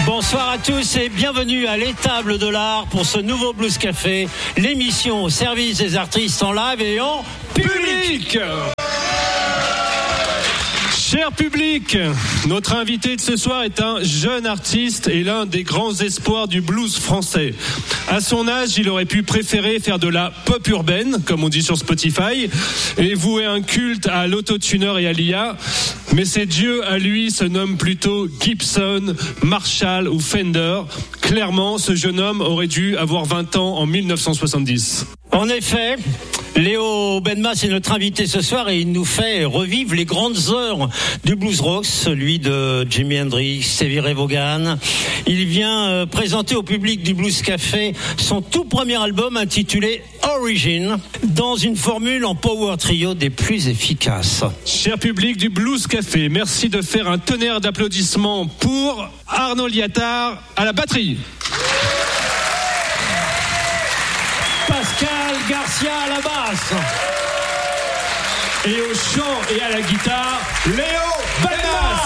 Bonsoir à tous et bienvenue à l'étable de l'art pour ce nouveau Blues Café, l'émission au service des artistes en live et en public. Cher public, notre invité de ce soir est un jeune artiste et l'un des grands espoirs du blues français. À son âge, il aurait pu préférer faire de la pop urbaine, comme on dit sur Spotify, et vouer un culte à l'autotuneur et à l'IA. Mais ses dieux, à lui, se nomment plutôt Gibson, Marshall ou Fender. Clairement, ce jeune homme aurait dû avoir 20 ans en 1970. En effet, Léo Benmas est notre invité ce soir et il nous fait revivre les grandes heures du blues rock, celui de Jimi Hendrix, Stevie Ray Vaughan. Il vient présenter au public du Blues Café son tout premier album intitulé Origin, dans une formule en power trio des plus efficaces. Cher public du Blues Café, merci de faire un tonnerre d'applaudissements pour Arnaud Liattard à la batterie. Pascal Garcia à la basse. Et au chant et à la guitare, Léo Benmas.